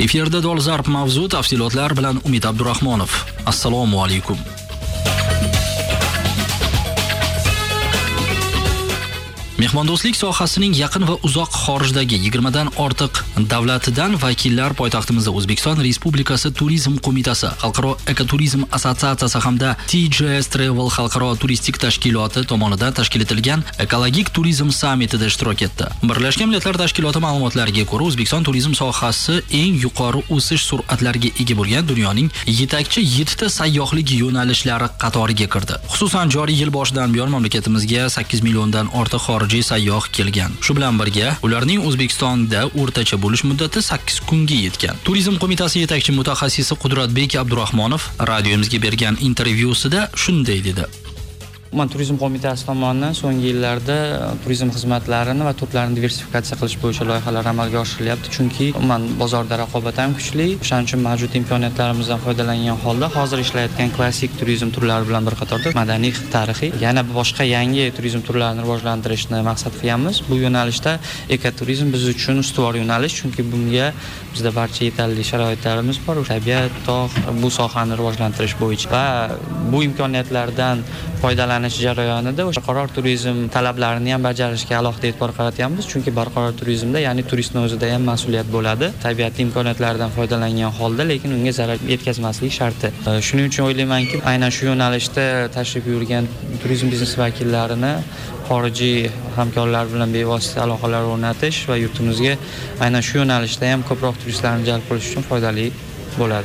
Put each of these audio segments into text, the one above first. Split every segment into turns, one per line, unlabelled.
Efirda dolzarb mavzu, tafsilotlar bilan Umid Abdurahmonov. Assalomu alaykum. Mehmondo'stlik sohasining yaqin va uzoq xorijdagi 20 dan ortiq davlatidan vakillar poytaxtimizda O'zbekiston Respublikasi Turizm qo'mitasi, Xalqaro ekoturizm assotsiatsiyasi hamda TJS Travel xalqaro turistik tashkiloti tomonidan tashkil etilgan ekologik turizm sammitida ishtirok etdi. Birlashgan Millatlar Tashkiloti ma'lumotlariga ko'ra, O'zbekiston turizm sohasi eng yuqori o'sish sur'atlariga ega bo'lgan dunyoning yetakchi 7 ta sayyohlik yo'nalishlari qatoriga kirdi. Xususan, joriy yil boshidan buyon mamlakatimizga 8 milliondan ortiq xorijiy sayyoh kelgan. Shu bilan birga ularning O'zbekistonda o'rtacha bo'lish muddati 8 kunga yetgan. Turizm qo'mitasi yetakchi mutaxassisi Qudratbek Abdurahmonov radiomizga bergan intervyusida shunday dedi.
Turizm qo'mitasi tomonidan so'nggi yillarda turizm xizmatlarini va turlarini diversifikatsiya qilish bo'yicha loyihalar amalga oshirilyapti. Chunki bozorda raqobat ham kuchli. Shuning uchun mavjud imkoniyatlarimizdan foydalangan holda hozir ishlayotgan klassik turizm turlari bilan bir qatorda madaniy, tarixiy, yana boshqa yangi turizm turlarini rivojlantirishni maqsad qilganmiz. Bu yo'nalishda ekoturizm biz uchun ustuvor yo'nalish, chunki bunga bizda barcha yetarli sharoitlarimiz bor. Tabiat, tog', bu sohani rivojlantirish bo'yicha va bu imkoniyatlardan foydalanish jarayonida o'sha barqaror turizm talablarini ham bajarishga alohida e'tibor qaratyapmiz, chunki barqaror turizmda, ya'ni turistning o'zida ham mas'uliyat bo'ladi. Tabiat imkoniyatlaridan foydalangan holda, lekin unga zarar yetkazmaslik sharti. Shuning uchun o'ylaymanki, aynan shu yo'nalishda tashrif buyurgan turizm biznes vakillarini xorijiy hamkorlar bilan bevosita aloqalar o'rnatish va yurtimizga aynan shu yo'nalishda ham ko'proq turistlarni jalb qilish uchun foydali bo'ladi.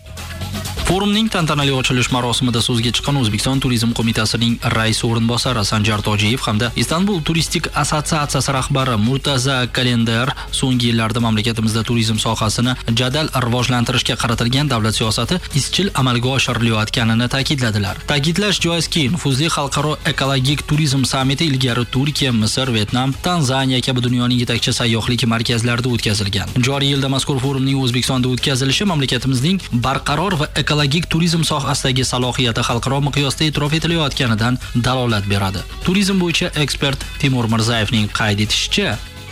Forumning tantanali ochilish marosimida so'zga chiqqan O'zbekiston Turizm qo'mitasining raisi o'rinbosari Sanjar Tojiyev hamda Istanbul turistik assotsiatsiyasi rahbari Murtaza Kalender so'nggi yillarda mamlakatimizda turizm sohasini jadal rivojlantirishga qaratilgan davlat siyosati izchil amalga oshirilayotganini ta'kidladilar. Ta'kidlash joizki, nufuzli xalqaro ekologik turizm sammiti ilgari Turkiya, Misr, Vietnam, Tanzaniya kabi dunyoning yetakchi sayyohlik markazlarida o'tkazilgan. Joriy yilda mazkur forumning O'zbekistonda o'tkazilishi mamlakatimizning barqaror va ekologik turizm sohasidagi salohiyati xalqaro miqyosda e'tirof etilayotganidan dalolat beradi. Turizm bo'yicha ekspert Timur Mirzayevning qayd etishicha,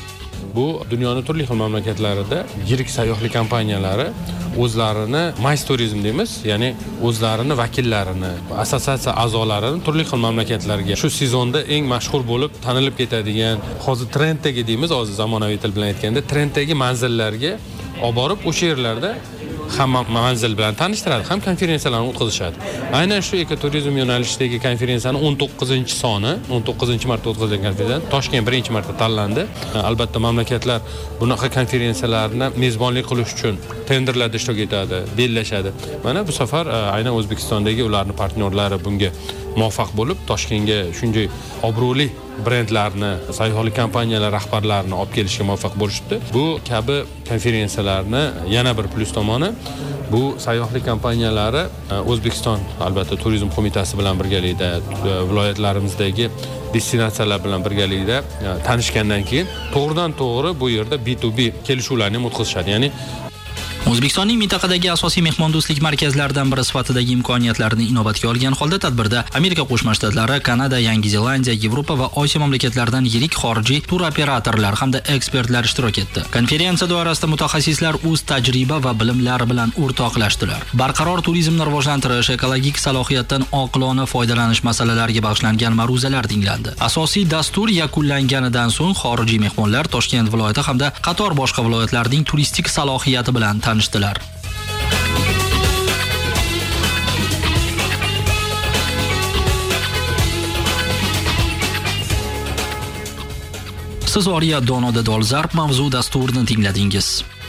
bu dunyoning turli xil mamlakatlarida yirik sayyohlik kompaniyalari o'zlarini Mays turizm deymiz, ya'ni o'zlarini vakillarini, assotsiatsiya a'zolarini turli xil mamlakatlarga shu sezonda eng mashhur bo'lib tanilib ketadigan, hozir trenddagi deymiz, hozir zamonaviy til bilan aytganda trenddagi manzillarga olib borib o'sha yerlarda ham manzil bilan tanishtiradi, ham konferensiyalarni o'tkazishadi. Aynan shu ekoturizm yo'nalishidagi konferensiyani 19-soni, 19-marta o'tkazilgan konferensiya Toshkent birinchi marta tanlandi. Albatta mamlakatlar bunaqa konferensiyalarni mezbonlik qilish uchun tenderlarda ishtirok etadi, bellashadi. Mana bu safar aynan O'zbekistondagi ularning partnyorlari bunga muvaffaq bo'lib, Toshkentga shunday obro'li brendlarni, sayyohlik kompaniyalari rahbarlarini olib kelishga muvaffaq bo'lishdi. Bu kabi konferensiyalarni yana bir plus tomoni, bu sayyohlik kompaniyalari O'zbekiston albatta turizm qo'mitasi bilan birgalikda viloyatlarimizdagi destinatsiyalar bilan birgalikda tanishgandan keyin to'g'ridan to'g'ri bu yerda B2B kelishuvlarni ham o'tkazishadi. Ya'ni
O'zbekistonning mintaqadagi asosiy mehmondo'stlik markazlaridan biri sifatidagi imkoniyatlarni inobatga olgan holda tadbirda Amerika Qo'shma Shtatlari, Kanada, Yangi Zelandiya, Yevropa va Osiyo mamlakatlaridan yirik xorijiy tur operatorlar hamda ekspertlar ishtirok etdi. Konferensiya doirasida mutaxassislar o'z tajriba va bilimlari bilan o'rtoqlashdilar. Barqaror turizmni rivojlantirish, ekologik salohiyatdan oqilona foydalanish masalalariga bag'ishlangan ma'ruzalar tinglandi. Asosiy dastur yakunlanganidan so'ng xorijiy mehmonlar Toshkent viloyati hamda qator boshqa viloyatlarning turistik salohiyati bilan tanishdilar. Siz Oriya Donoda dolzarb mavzu dasturini tingladingiz.